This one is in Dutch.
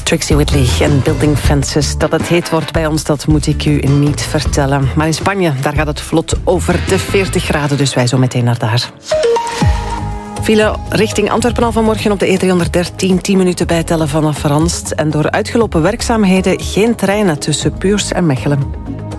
Trixie Whitley en Building Fences. Dat het heet wordt bij ons, dat moet ik u niet vertellen. Maar in Spanje, daar gaat het vlot over de 40 graden. Dus wij zo meteen naar daar. File richting Antwerpen al vanmorgen op de E313. 10 minuten bijtellen vanaf Ranst. En door uitgelopen werkzaamheden geen treinen tussen Puurs en Mechelen.